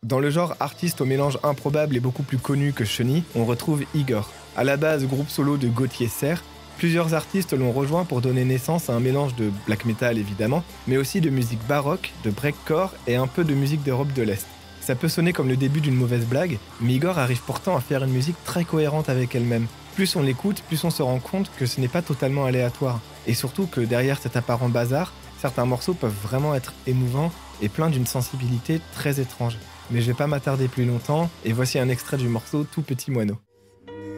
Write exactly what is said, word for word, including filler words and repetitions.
Dans le genre artiste au mélange improbable et beaucoup plus connu que Chenille, on retrouve Igor. À la base groupe solo de Gauthier Serre, plusieurs artistes l'ont rejoint pour donner naissance à un mélange de black metal évidemment, mais aussi de musique baroque, de breakcore et un peu de musique d'Europe de l'Est. Ça peut sonner comme le début d'une mauvaise blague, mais Igor arrive pourtant à faire une musique très cohérente avec elle-même. Plus on l'écoute, plus on se rend compte que ce n'est pas totalement aléatoire. Et surtout que derrière cet apparent bazar, certains morceaux peuvent vraiment être émouvants et pleins d'une sensibilité très étrange. Mais je vais pas m'attarder plus longtemps, et voici un extrait du morceau Tout Petit Moineau.